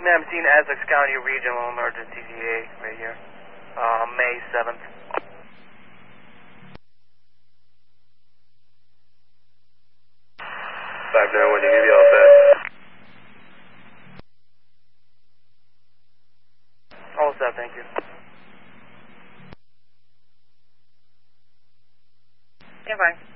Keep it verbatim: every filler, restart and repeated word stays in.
nineteen Essex County Regional Emergency V A right here. Uh, May seventh. five nine one, you give you all set. All set, thank you. Yeah, fine.